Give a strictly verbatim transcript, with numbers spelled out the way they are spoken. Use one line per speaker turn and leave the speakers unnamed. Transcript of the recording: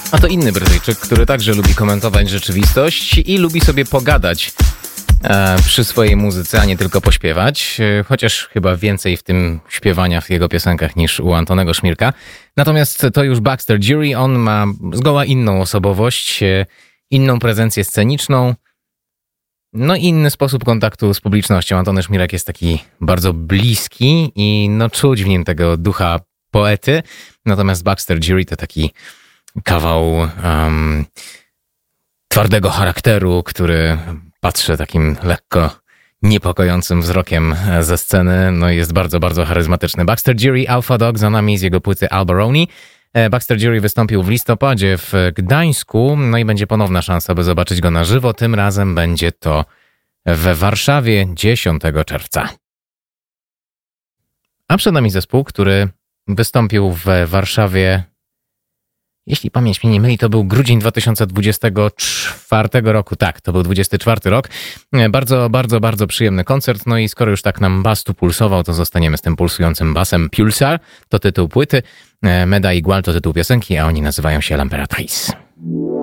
A to inny Brytyjczyk, który także lubi komentować rzeczywistość i lubi sobie pogadać e, przy swojej muzyce, a nie tylko pośpiewać, e, chociaż chyba więcej w tym śpiewania w jego piosenkach niż u Antonego Szmirka. Natomiast to już Baxter Dury, on ma zgoła inną osobowość, e, inną prezencję sceniczną, no i inny sposób kontaktu z publicznością. Antony Szmirek jest taki bardzo bliski i no czuć w nim tego ducha poety, natomiast Baxter Dury to taki kawał um, twardego charakteru, który patrzy takim lekko niepokojącym wzrokiem ze sceny, no i jest bardzo, bardzo charyzmatyczny. Baxter Dury, Alpha Dog, za nami z jego płyty Albaroni. Baxter Dury wystąpił w listopadzie w Gdańsku, no i będzie ponowna szansa, by zobaczyć go na żywo. Tym razem będzie to we Warszawie dziesiątego czerwca. A przed nami zespół, który wystąpił w Warszawie, jeśli pamięć mnie nie myli, to był grudzień dwa tysiące dwudziestego czwartego roku. Tak, to był dwudziesty czwarty rok. Bardzo, bardzo, bardzo przyjemny koncert. No i skoro już tak nam bas tu pulsował, to zostaniemy z tym pulsującym basem. Pulsar to tytuł płyty, Meda Igual to tytuł piosenki, a oni nazywają się L'Imperatrice.